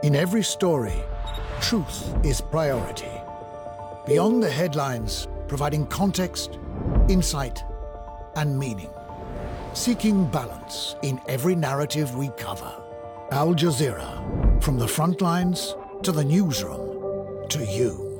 In every story, truth is priority. Beyond the headlines, providing context, insight, and meaning. Seeking balance in every narrative we cover. Al Jazeera, from the front lines to the newsroom to you.